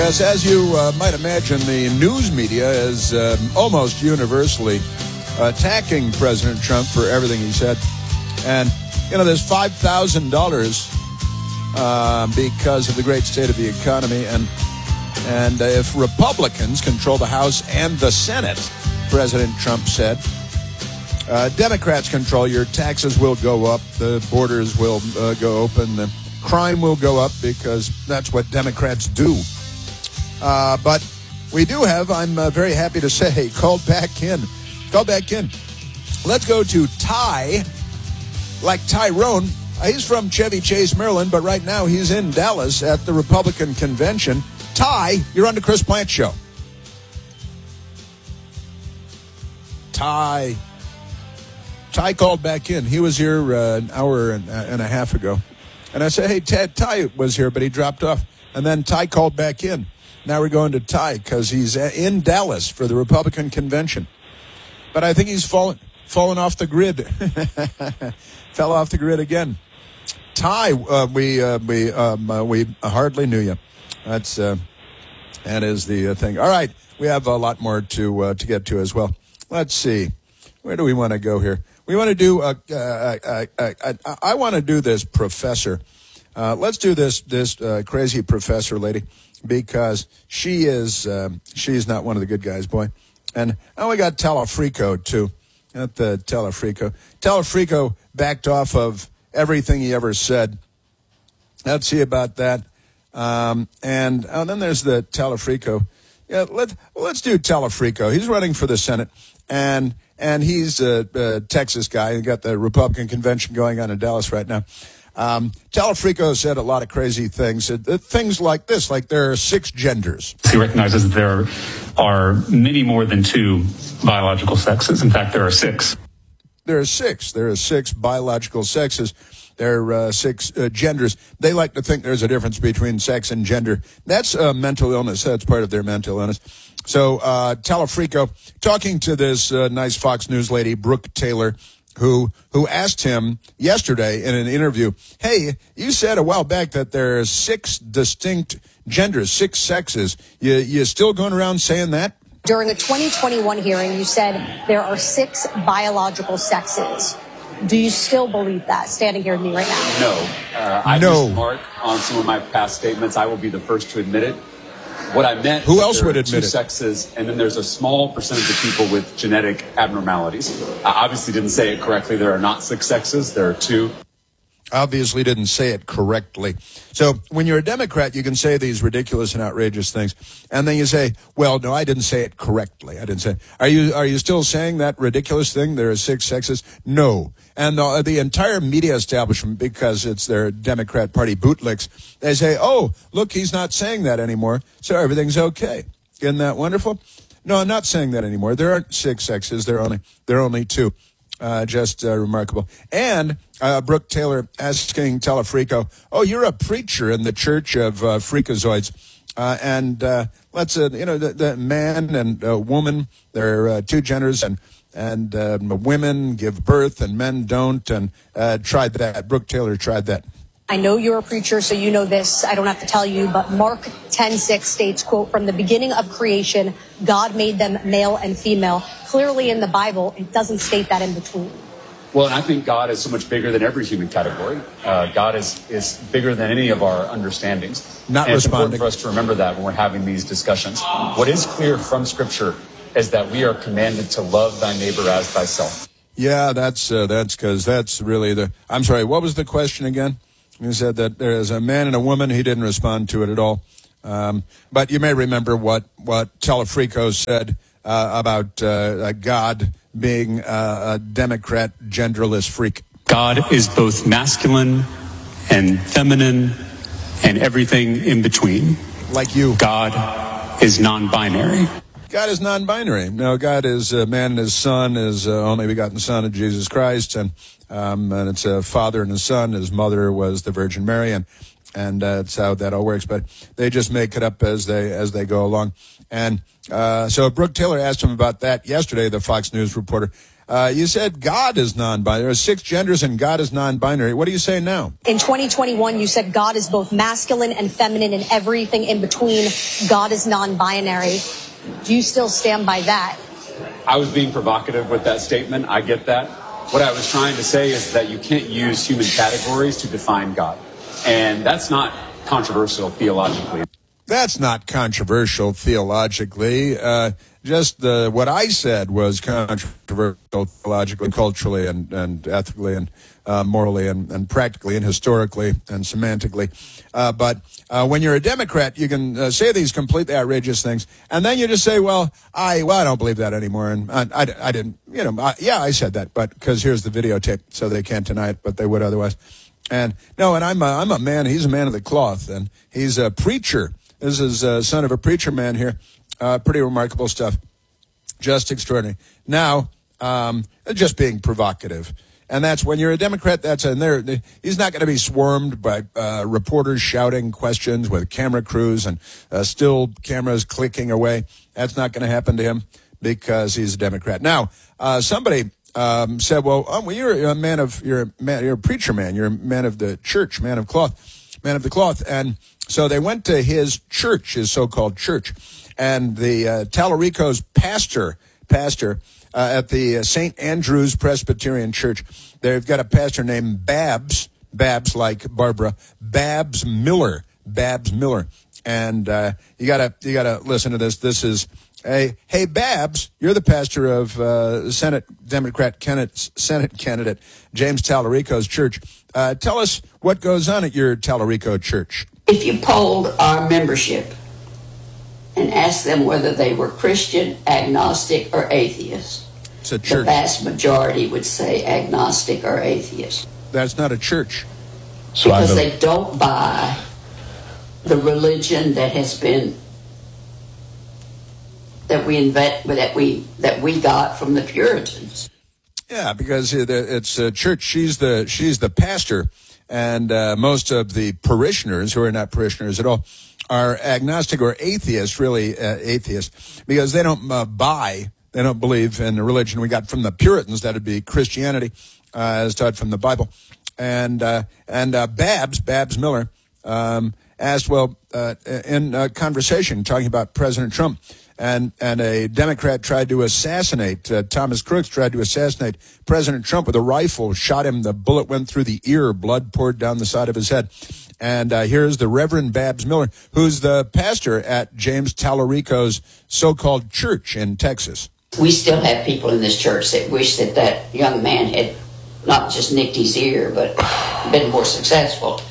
As you might imagine, the news media is almost universally attacking President Trump for everything he said. And, you know, there's $5,000 because of the great state of the economy. And if Republicans control the House and the Senate, President Trump said, Democrats control, your taxes will go up, the borders will go open, the crime will go up because that's what Democrats do. But we do have, I'm very happy to say, called back in. Let's go to Ty, like Tyrone. He's from Chevy Chase, Maryland, but right now he's in Dallas at the Republican convention. Ty, you're on the Chris Plante Show. Ty called back in. He was here an hour and a half ago. And I said, hey, Ty was here, but he dropped off. And then Ty called back in. Now we're going to Ty because he's in Dallas for the Republican convention. But I think he's fallen off the grid. Fell off the grid again. Ty, we hardly knew you. That is the thing. All right, we have a lot more to get to as well. Let's see. Where do we want to go here? We want to do. I want to do this professor. Let's do this crazy professor lady. Because she's not one of the good guys, boy. And we got Talafrico, too. Not the Talafrico. Talafrico backed off of everything he ever said. Let's see about that. And then there's the Talafrico. Yeah, let's do Talafrico. He's running for the Senate. And he's a Texas guy. He got the Republican convention going on in Dallas right now. Talafrico said a lot of crazy things. Things like this, like there are 6 genders. He recognizes that there are many more than 2 biological sexes. In fact, there are 6. There are 6. There are 6 biological sexes. There are 6 genders. They like to think there's a difference between sex and gender. That's mental illness. That's part of their mental illness. So Talafrico talking to this nice Fox News lady, Brooke Taylor, who asked him yesterday in an interview, hey, you said a while back that there are 6 distinct genders, 6 sexes. You still going around saying that? During a 2021 hearing, you said there are 6 biological sexes. Do you still believe that, standing here with me right now? No. I missed mark on some of my past statements. I will be the first to admit it. What I meant, who else would admit 2 it? Sexes, and then there's a small percentage of people with genetic abnormalities. I obviously didn't say it correctly. There are not 6 sexes. There are 2. Obviously didn't say it correctly. So when you're a Democrat, you can say these ridiculous and outrageous things. And then you say, well, no, I didn't say it correctly. I didn't say, are you still saying that ridiculous thing? There are 6 sexes? No. And the entire media establishment, because it's their Democrat Party bootlicks, they say, oh, look, he's not saying that anymore, so everything's okay. Isn't that wonderful? No, I'm not saying that anymore. There aren't 6 sexes. There are only 2. Just remarkable. And Brooke Taylor asking Talafrico, oh, you're a preacher in the Church of Freakazoids. Let's, the man and woman, there are 2 genders, and women give birth and men don't, and tried that. Brooke Taylor tried that. I know you're a preacher, so you know this. I don't have to tell you, but Mark 10:6 states, quote, from the beginning of creation, God made them male and female. Clearly in the Bible, it doesn't state that in between. Well, and I think God is so much bigger than every human category. God is bigger than any of our understandings. Not and responding. It's important for us to remember that when we're having these discussions. What is clear from Scripture is that we are commanded to love thy neighbor as thyself. Yeah, that's because that's really I'm sorry, what was the question again? You said that there is a man and a woman. He didn't respond to it at all. But you may remember what Talafrico said about God being a Democrat genderless freak. God is both masculine and feminine and everything in between. Like you. God is non-binary. God is non-binary. No, God is man and his son, is only begotten Son of Jesus Christ, and it's a father and a son. His mother was the Virgin Mary, and that's how that all works. But they just make it up as they go along. And so Brooke Taylor asked him about that yesterday, the Fox News reporter. You said God is non-binary. There are 6 genders and God is non-binary. What are you saying now? In 2021, you said God is both masculine and feminine and everything in between. God is non-binary. Do you still stand by that? I was being provocative with that statement. I get that. What I was trying to say is that you can't use human categories to define God. And that's not controversial theologically. That's not controversial theologically. What I said was controversial theologically, culturally, and ethically, and morally, and practically, and historically, and semantically. But when you're a Democrat, you can say these completely outrageous things, and then you just say, "Well, I don't believe that anymore." And I didn't, I said that, but because here's the videotape, so they can't deny it, but they would otherwise. And no, and I'm a man. He's a man of the cloth, and he's a preacher. This is son of a preacher man here. Pretty remarkable stuff. Just extraordinary. Now, just being provocative. And that's when you're a Democrat, that's in there. He's not going to be swarmed by reporters shouting questions with camera crews and still cameras clicking away. That's not going to happen to him because he's a Democrat. Now, somebody said, well, you're a preacher man. You're a man of the church, man of the cloth. And so they went to his church, his so-called church, and the Tallarico's pastor at the St. Andrew's Presbyterian Church. They've got a pastor named Babs like Barbara, Babs Miller. And you gotta listen to this. This is hey Babs, you're the pastor of Senate candidate James Tallarico's church. Tell us what goes on at your Tallarico church. If you polled our membership and asked them whether they were Christian, agnostic, or atheist, it's a church. The vast majority would say agnostic or atheist. That's not a church. Because they don't buy the religion that has been that we got from the Puritans. Yeah, because it's a church. She's the pastor, and most of the parishioners, who are not parishioners at all, are agnostic or atheist, really atheist, because they don't they don't believe in the religion we got from the Puritans. That would be Christianity, as taught from the Bible. And Babs Miller asked, in a conversation talking about President Trump, and a Democrat tried to assassinate, Thomas Crooks tried to assassinate President Trump with a rifle, shot him, the bullet went through the ear, blood poured down the side of his head. And here's the Reverend Babs Miller, who's the pastor at James Tallarico's so-called church in Texas. We still have people in this church that wish that young man had not just nicked his ear, but been more successful.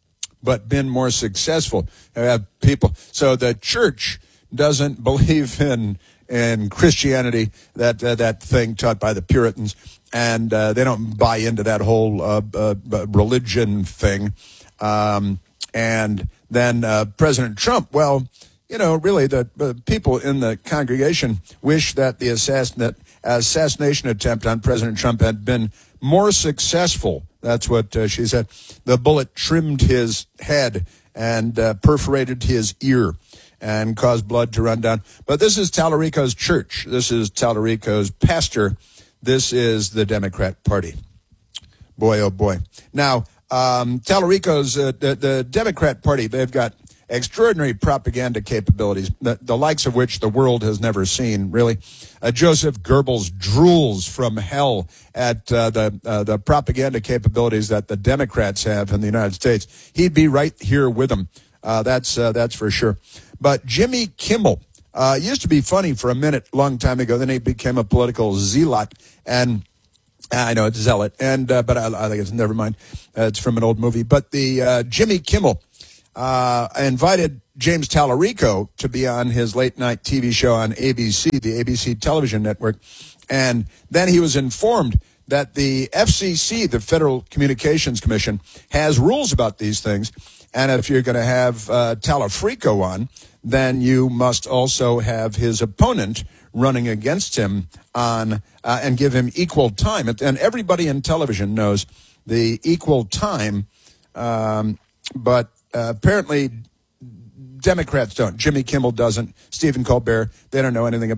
People. So the church doesn't believe in Christianity, that thing taught by the Puritans, and they don't buy into that whole religion thing. And then President Trump, really the people in the congregation wish that the assassination attempt on President Trump had been more successful. That's what she said. The bullet trimmed his head and perforated his ear and caused blood to run down. But this is Tallarico's church. This is Tallarico's pastor. This is the Democrat Party. Boy, oh boy. Now, Tallarico's, the Democrat Party, they've got extraordinary propaganda capabilities, the likes of which the world has never seen, really. Joseph Goebbels drools from hell at the propaganda capabilities that the Democrats have in the United States. He'd be right here with them. That's for sure. But Jimmy Kimmel used to be funny for a minute, long time ago. Then he became a political zealot, and I know it's zealot, and but I think it's never mind. It's from an old movie. But the Jimmy Kimmel invited James Tallarico to be on his late night TV show on ABC, the ABC television network, and then he was informed that the FCC, the Federal Communications Commission, has rules about these things, and if you're going to have Tallarico on, then you must also have his opponent running against him on and give him equal time. And everybody in television knows the equal time, but apparently Democrats don't. Jimmy Kimmel doesn't. Stephen Colbert, they don't know anything about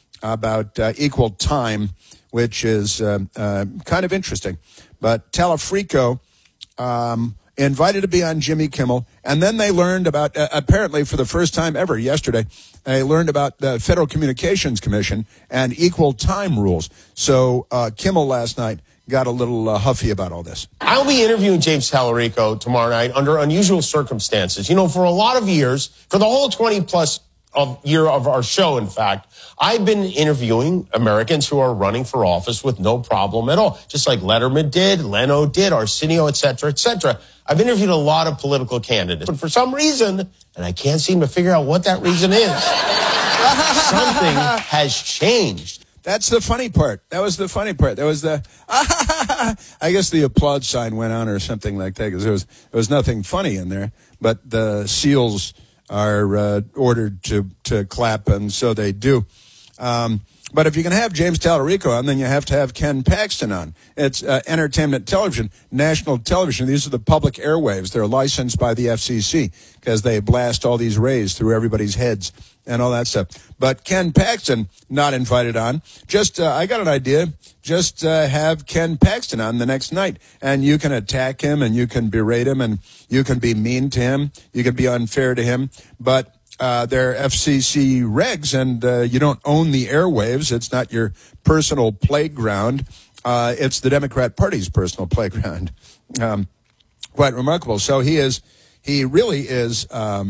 about equal time, which is kind of interesting. But Talafrico invited to be on Jimmy Kimmel, and then they learned about, apparently for the first time ever yesterday, they learned about the Federal Communications Commission and equal time rules. So Kimmel last night got a little huffy about all this. I'll be interviewing James Talarico tomorrow night under unusual circumstances. You know, for a lot of years, for the whole 20-plus year of our show, in fact, I've been interviewing Americans who are running for office with no problem at all, just like Letterman did, Leno did, Arsenio, et cetera, et cetera. I've interviewed a lot of political candidates, but for some reason, and I can't seem to figure out what that reason is, something has changed. That's the funny part. That was the funny part. That was the, I guess the applaud sign went on or something like that, because there was nothing funny in there, but the SEALs are ordered to clap, and so they do. But if you can have James Talarico on, then you have to have Ken Paxton on. It's entertainment television, national television. These are the public airwaves. They're licensed by the FCC because they blast all these rays through everybody's heads and all that stuff. But Ken Paxton not invited on. Just I got an idea. Just have Ken Paxton on the next night, and you can attack him, and you can berate him, and you can be mean to him. You can be unfair to him, but they're FCC regs, and you don't own the airwaves. It's not your personal playground. It's the Democrat Party's personal playground. Quite remarkable. So he really is,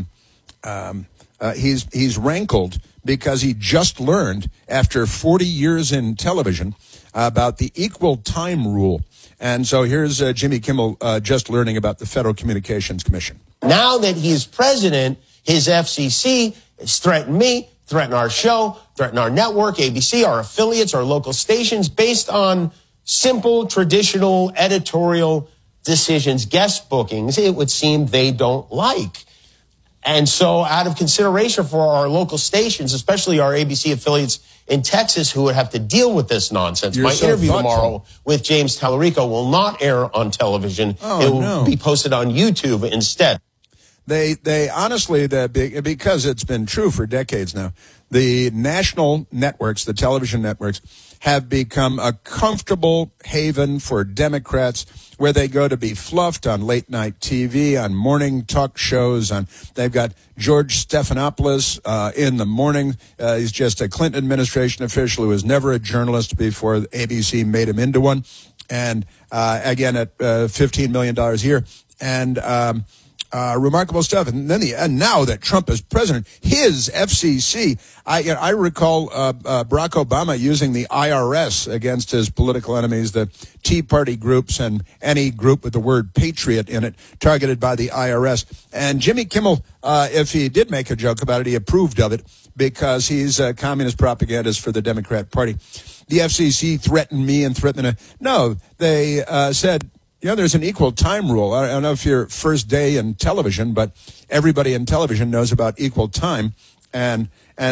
he's rankled because he just learned after 40 years in television about the equal time rule. And so here's Jimmy Kimmel just learning about the Federal Communications Commission. Now that he's president, his FCC has threatened me, threatened our show, threatened our network, ABC, our affiliates, our local stations, based on simple, traditional editorial decisions, guest bookings, it would seem they don't like. And so out of consideration for our local stations, especially our ABC affiliates in Texas who would have to deal with this nonsense, my interview tomorrow with James Talarico will not air on television. It will be posted on YouTube instead. They honestly, because it's been true for decades now, the national networks, the television networks, have become a comfortable haven for Democrats where they go to be fluffed on late night TV, on morning talk shows. They've got George Stephanopoulos in the morning. He's just a Clinton administration official who was never a journalist before ABC made him into one. And again, at $15 million a year. And remarkable stuff. And then and now that Trump is president, his FCC, I recall Barack Obama using the IRS against his political enemies, the Tea Party groups and any group with the word patriot in it, targeted by the IRS. And Jimmy Kimmel, if he did make a joke about it, he approved of it because he's a communist propagandist for the Democrat Party. The FCC threatened me and threatened no, they said, there's an equal time rule. I don't know if you're first day in television, but everybody in television knows about equal time. And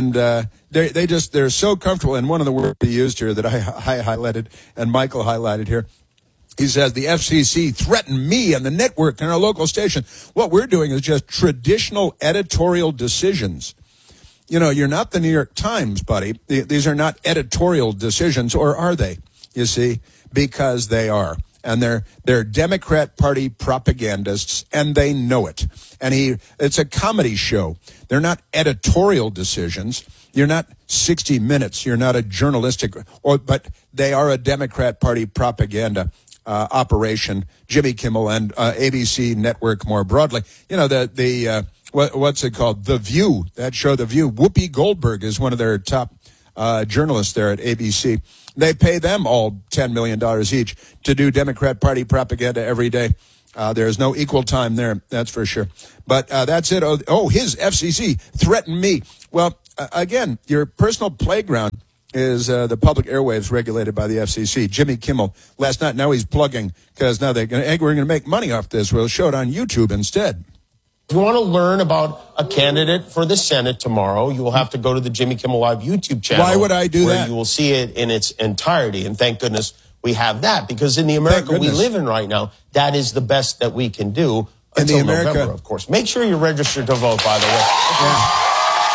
they're so comfortable. And one of the words he used here that I highlighted and Michael highlighted here, he says the FCC threatened me and the network and our local station. What we're doing is just traditional editorial decisions. You're not the New York Times, buddy. These are not editorial decisions, or are they? You see, because they are. And they're Democrat Party propagandists, and they know it. And it's a comedy show. They're not editorial decisions. You're not 60 Minutes. You're not a journalistic, but they are a Democrat Party propaganda operation. Jimmy Kimmel and ABC Network more broadly. What's it called? The View. That show, The View. Whoopi Goldberg is one of their top journalists there at ABC. They pay them all $10 million each to do Democrat Party propaganda every day. There's no equal time there, that's for sure. But that's it. His FCC threatened me. Well, again, your personal playground is the public airwaves regulated by the FCC. Jimmy Kimmel last night, now he's plugging because now we're going to make money off this. We'll show it on YouTube instead. If you want to learn about a candidate for the Senate tomorrow, you will have to go to the Jimmy Kimmel Live YouTube channel. Why would I do where that? You will see it in its entirety. And thank goodness we have that, because in the America we live in right now, that is the best that we can do until November, of course. Make sure you're registered to vote, by the way. Yeah.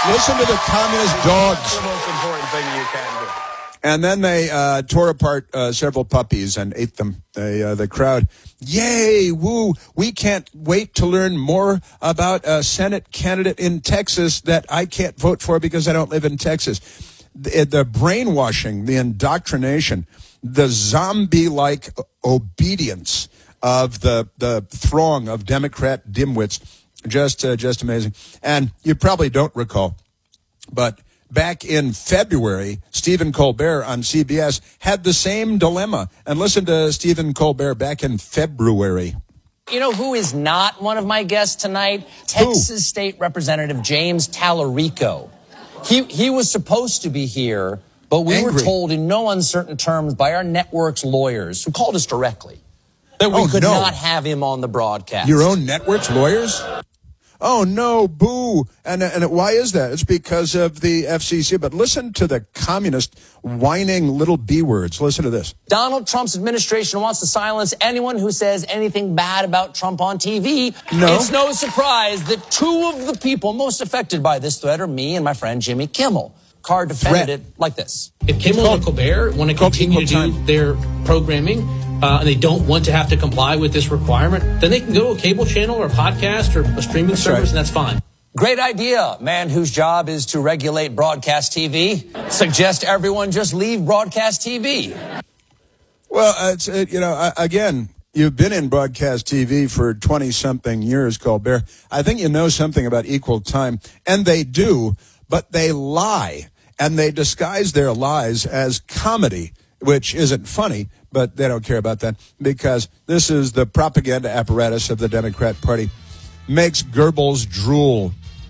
Listen to the communist dogs. That's the most important thing you can do. And then they tore apart several puppies and ate them. The crowd, yay, woo, we can't wait to learn more about a Senate candidate in Texas that I can't vote for because I don't live in Texas. The brainwashing, the indoctrination, the zombie-like obedience of the throng of Democrat dimwits, just amazing. And you probably don't recall, but back in February, Stephen Colbert on CBS had the same dilemma. And listen to Stephen Colbert back in February. You know who is not one of my guests tonight? Texas State Representative James Tallarico. He was supposed to be here, but we were told in no uncertain terms by our network's lawyers, who called us directly, that we could not have him on the broadcast. Your own network's lawyers? Oh, no, boo. And why is that? It's because of the FCC. But listen to the communist whining little B words. Listen to this. Donald Trump's administration wants to silence anyone who says anything bad about Trump on TV. No. It's no surprise that two of the people most affected by this threat are me and my friend Jimmy Kimmel. Carr defended it like this. If Kimmel and Colbert want to continue to do their programming, and they don't want to have to comply with this requirement, then they can go to a cable channel or a podcast or a streaming service, and that's fine. Great idea. Man whose job is to regulate broadcast TV. Suggest everyone just leave broadcast TV. Well, again, you've been in broadcast TV for 20-something years, Colbert. I think you know something about equal time. And they do, but they lie. And they disguise their lies as comedy, which isn't funny, but they don't care about that because this is the propaganda apparatus of the Democrat Party. Makes Goebbels drool.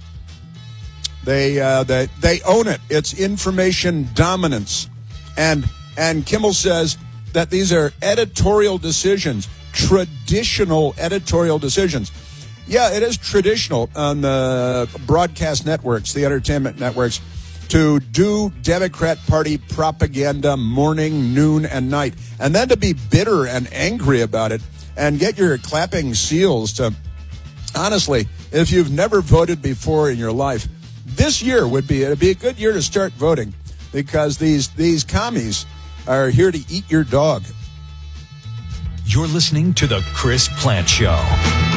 They own it. It's information dominance. And Kimmel says that these are editorial decisions, traditional editorial decisions. Yeah, it is traditional on the broadcast networks, the entertainment networks, to do Democrat Party propaganda morning, noon, and night, and then to be bitter and angry about it and get your clapping seals to, honestly, if you've never voted before in your life, this year it'd be a good year to start voting because these commies are here to eat your dog. You're listening to The Chris Plante Show.